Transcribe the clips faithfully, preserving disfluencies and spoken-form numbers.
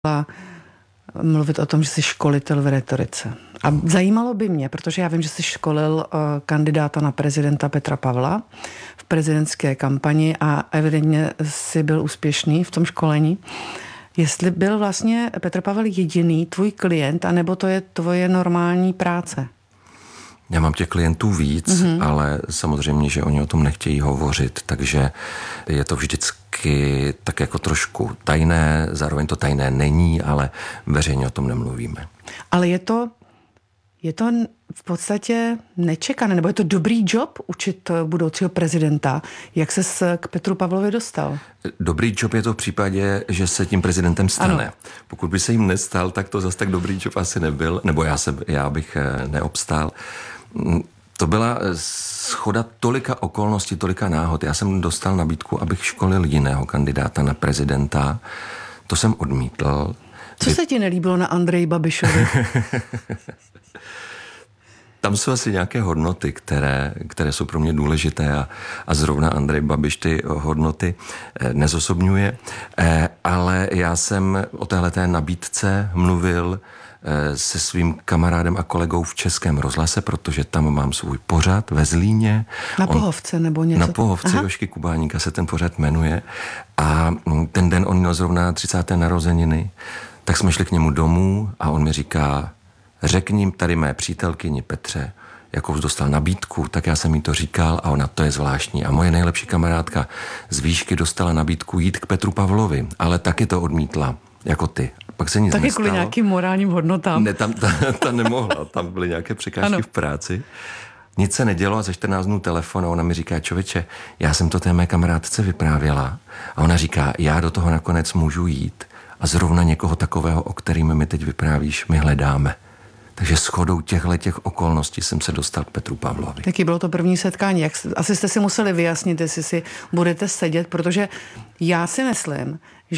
mluvit o tom, že jsi školitel v retorice. A zajímalo by mě, protože já vím, že jsi školil uh, kandidáta na prezidenta Petra Pavla v prezidentské kampani a evidentně jsi byl úspěšný v tom školení. Jestli byl vlastně Petr Pavel jediný tvůj klient, anebo to je tvoje normální práce? Já mám těch klientů víc, mm-hmm. ale samozřejmě, že oni o tom nechtějí hovořit, takže je to vždycky tak jako trošku tajné, zároveň to tajné není, ale veřejně o tom nemluvíme. Ale je to, je to v podstatě nečekané, nebo je to dobrý job učit budoucího prezidenta? Jak ses k Petru Pavlovi dostal? Dobrý job je to v případě, že se tím prezidentem stane. Ano. Pokud by se jim nestal, tak to zase tak dobrý job asi nebyl, nebo já, se, já bych neobstál. To byla shoda tolika okolností, tolika náhod. Já jsem dostal nabídku, abych školil jiného kandidáta na prezidenta. To jsem odmítl. Co se ti nelíbilo na Andreji Babišovi? Tam jsou asi nějaké hodnoty, které, které jsou pro mě důležité a, a zrovna Andrej Babiš ty hodnoty nezosobňuje. Ale já jsem o téhleté nabídce mluvil se svým kamarádem a kolegou v Českém rozhlase, protože tam mám svůj pořad ve Zlíně. Na Pohovce nebo něco? Na Pohovce Jožky Kubáníka se ten pořad jmenuje. A ten den on měl zrovna třicáté narozeniny, tak jsme šli k němu domů a on mi říká, řekni tady mé přítelkyni Petře, jakou jsi dostal nabídku, tak já jsem jí to říkal a ona, to je zvláštní. A moje nejlepší kamarádka z výšky dostala nabídku jít k Petru Pavlovi, ale taky to odmítla, jako ty. Pak se nic taky nestalo. Kvůli nějakým morálním hodnotám. Ne, tam ta, ta nemohla, tam byly nějaké překážky ano. v práci. Nic se nedělo a za čtrnáct dnů telefon a ona mi říká, člověče, já jsem to té mé kamarádce vyprávěla a ona říká, já do toho nakonec můžu jít a zrovna někoho takového, o kterým mi teď vyprávíš, my hledáme. Takže shodou těchto těch okolností jsem se dostal k Petru Pavlovi. Taky bylo to první setkání. Jak, asi jste si museli vyjasnit, jestli si budete sedět, protože já si myslím,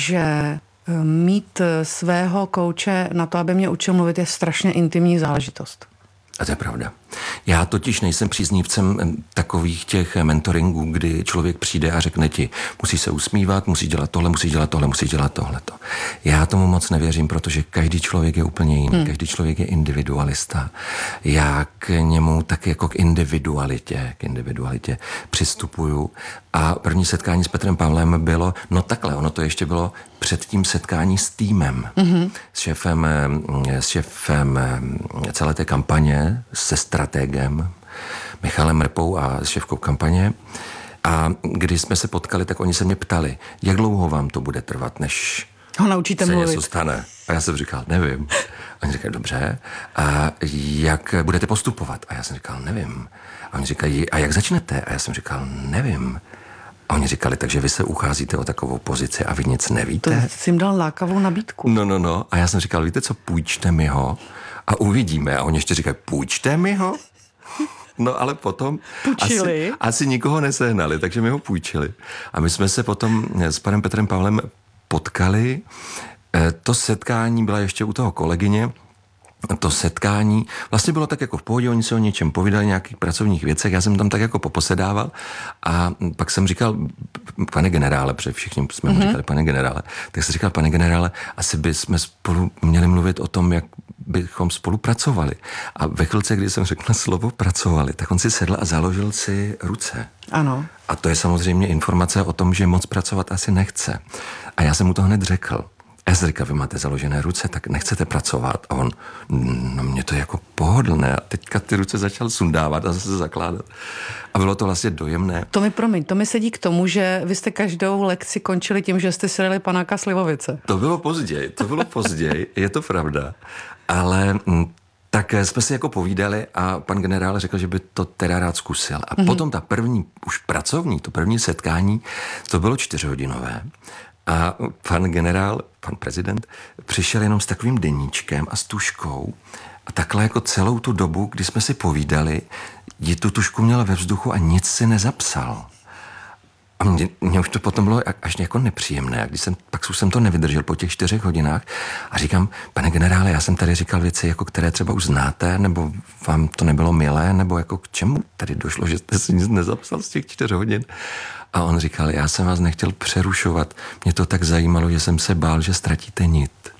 že mít svého kouče na to, aby mě učil mluvit, je strašně intimní záležitost. A to je pravda. Já totiž nejsem příznivcem takových těch mentoringů, kdy člověk přijde a řekne ti, musíš se usmívat, musíš dělat tohle, musíš dělat tohle, musíš dělat tohleto. Já tomu moc nevěřím, protože každý člověk je úplně jiný, hmm. každý člověk je individualista. Já k němu tak jako k individualitě, k individualitě přistupuju. A první setkání s Petrem Pavlem bylo, no takhle, ono to ještě bylo před tím setkání s týmem, mm-hmm. s šéfem, s šéfem celé té kampaně, se strategem Michalem Rpou a s šéfkou kampaně. A když jsme se potkali, tak oni se mě ptali, jak dlouho vám to bude trvat, než ho naučíte se mluvit. něco stane. A já jsem říkal, nevím. A oni říkali, dobře. A jak budete postupovat? A já jsem říkal, nevím. A oni říkají, a jak začnete? A já jsem říkal, nevím. A oni říkali, takže vy se ucházíte o takovou pozici a vy nic nevíte? To jsi jim dal lákavou nabídku. No, no, no. A já jsem říkal, víte co, půjčte mi ho a uvidíme. A oni ještě říkají, půjčte mi ho? No, ale potom asi, asi nikoho nesehnali, takže mi ho půjčili. A my jsme se potom s panem Petrem Pavlem potkali. To setkání byla ještě u toho kolegyně. To setkání vlastně bylo tak jako v pohodě, oni se o něčem povídali, nějakých pracovních věcech, já jsem tam tak jako poposedával a pak jsem říkal, pane generále, protože všichni jsme mu mm-hmm. říkali pane generále, tak jsem říkal, pane generále, asi bychom spolu měli mluvit o tom, jak bychom spolupracovali. A ve chvilce, kdy jsem řekl slovo pracovali, tak on si sedl a založil si ruce. Ano. A to je samozřejmě informace o tom, že moc pracovat asi nechce. A já jsem mu to hned řekl. Já jsem říkal, vy máte založené ruce, tak nechcete pracovat. A on, no mě to je jako pohodlné. A teďka ty ruce začal sundávat a zase zakládat. A bylo to vlastně dojemné. To mi promiň, to mi sedí k tomu, že vy jste každou lekci končili tím, že jste si dali panáka slivovice. To bylo později, to bylo později, je to pravda. Ale tak jsme si jako povídali a pan generál řekl, že by to teda rád zkusil. A mm-hmm. potom ta první, už pracovní, to první setkání, to bylo čtyřhodinové. A pan generál, pan prezident, přišel jenom s takovým deníčkem a s tuškou a takhle jako celou tu dobu, kdy jsme si povídali, je tu tušku měl ve vzduchu a nic si nezapsal. A mě, mě už to potom bylo až jako nepříjemné. A když jsem, pak už jsem to nevydržel po těch čtyřech hodinách a říkám, pane generále, já jsem tady říkal věci, jako které třeba už znáte, nebo vám to nebylo milé, nebo jako k čemu tady došlo, že jste si nic nezapsal z těch čtyř hodin. A on říkal, já jsem vás nechtěl přerušovat. Mě to tak zajímalo, že jsem se bál, že ztratíte nit.